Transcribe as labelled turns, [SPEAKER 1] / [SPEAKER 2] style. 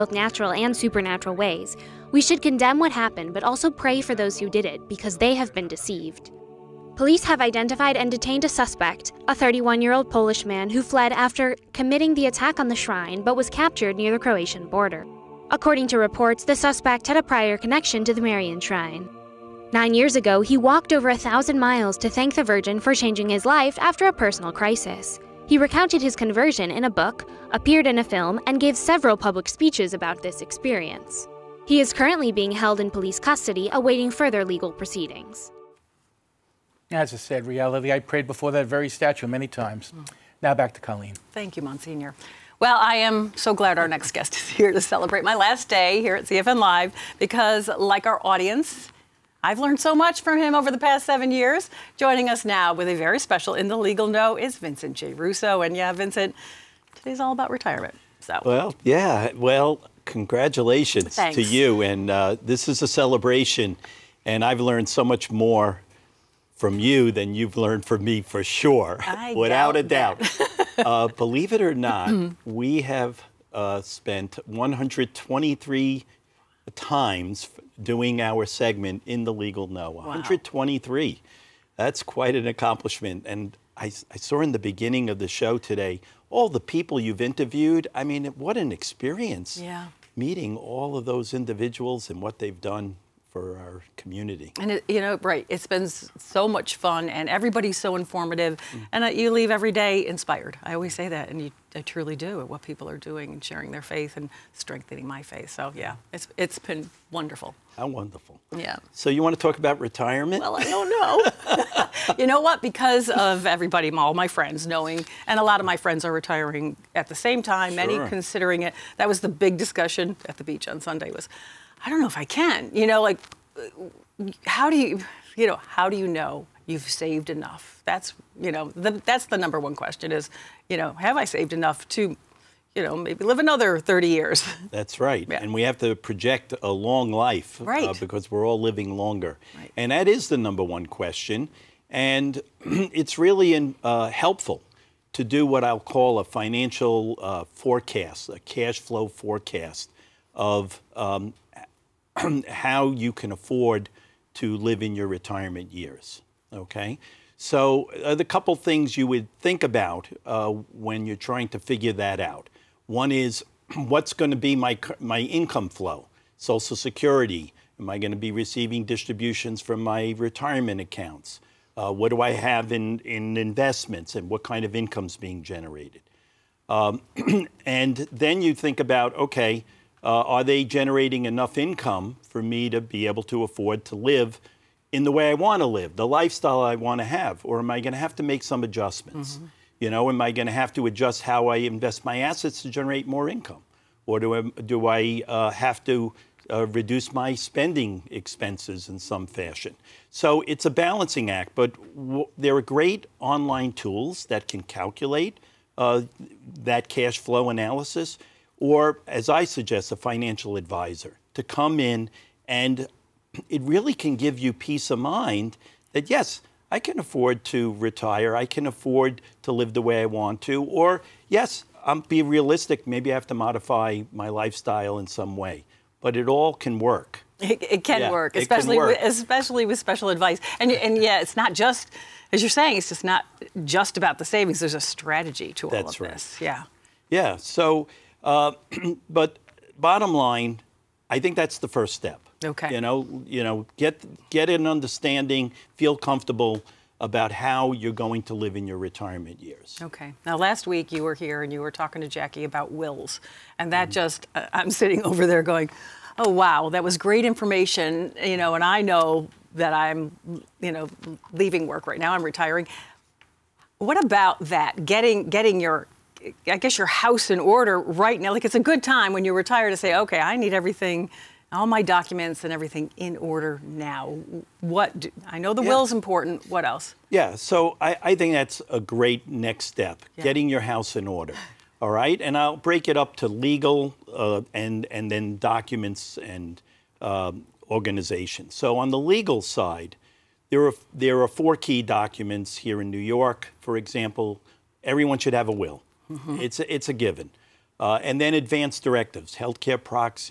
[SPEAKER 1] both natural and supernatural ways. We should condemn what happened, but also pray for those who did it, because they have been deceived. Police have identified and detained a suspect, a 31-year-old Polish man who fled after committing the attack on the shrine but was captured near the Croatian border. According to reports, the suspect had a prior connection to the Marian shrine. 9 years ago, he walked over 1,000 miles to thank the Virgin for changing his life after a personal crisis. He recounted his conversion in a book, appeared in a film, and gave several public speeches about this experience. He is currently being held in police custody, awaiting further legal proceedings.
[SPEAKER 2] As a sad reality, I prayed before that very statue many times. Now back to Colleen.
[SPEAKER 3] Thank you, Monsignor. Well, I am so glad our next guest is here to celebrate my last day here at CFN Live, because like our audience, I've learned so much from him over the past 7 years. Joining us now with a very special In the Legal Know is Vincent J. Russo. And yeah, Vincent, today's all about retirement.
[SPEAKER 4] Well, congratulations to you. And this is a celebration. And I've learned so much more from you than you've learned from me, for sure, without a doubt. Believe it or not, we have spent 123 times doing our segment In the Legal Know. 123. That's quite an accomplishment. And I saw in the beginning of the show today all the people you've interviewed. I mean, what an experience. Meeting all of those individuals and what they've done for our community.
[SPEAKER 3] And, it's been so much fun, and everybody's so informative, and you leave every day inspired. I always say that, and I truly do, at what people are doing and sharing their faith and strengthening my faith. So, yeah, it's been wonderful.
[SPEAKER 4] How wonderful.
[SPEAKER 3] Yeah.
[SPEAKER 4] So you want to talk about retirement?
[SPEAKER 3] Well, I don't know. You know what? Because of everybody, all my friends knowing, and a lot of my friends are retiring at the same time, many considering it. That was the big discussion at the beach on Sunday was, I don't know if I can, how do you know you've saved enough? That's, that's the number one question is, have I saved enough to, maybe live another 30 years?
[SPEAKER 4] That's right. Yeah. And we have to project a long life because we're all living longer. Right. And that is the number one question. And it's really helpful to do what I'll call a financial forecast, a cash flow forecast of how you can afford to live in your retirement years, okay? So the couple things you would think about when you're trying to figure that out. One is, what's going to be my income flow? Social Security, am I going to be receiving distributions from my retirement accounts? What do I have in investments, and what kind of income's being generated? And then you think about, okay, are they generating enough income for me to be able to afford to live in the way I want to live, the lifestyle I want to have? Or am I going to have to make some adjustments? Am I going to have to adjust how I invest my assets to generate more income? Or do I have to reduce my spending expenses in some fashion? So it's a balancing act, but there are great online tools that can calculate that cash flow analysis. Or, as I suggest, a financial advisor to come in, and it really can give you peace of mind that, yes, I can afford to retire, I can afford to live the way I want to, or, yes, be realistic, maybe I have to modify my lifestyle in some way. But it all can work.
[SPEAKER 3] It can work, especially with special advice. And yeah, it's not just, as you're saying, it's just not just about the savings. There's a strategy to all of this. Yeah.
[SPEAKER 4] Yeah, so... but bottom line, I think that's the first step.
[SPEAKER 3] Okay.
[SPEAKER 4] Get an understanding, feel comfortable about how you're going to live in your retirement years.
[SPEAKER 3] Okay. Now, last week you were here and you were talking to Jackie about wills, and that I'm sitting over there going, oh wow, that was great information. And I know that I'm, leaving work right now. I'm retiring. What about that? Getting your house in order right now. Like, it's a good time when you retire to say, okay, I need everything, all my documents and everything in order now. I know the will's important. What else?
[SPEAKER 4] Yeah, so I think that's a great next step, getting your house in order. All right, and I'll break it up to legal and then documents and organization. So on the legal side, there are 4 key documents here in New York. For example, everyone should have a will. It's a given. And then advanced directives, healthcare proxy.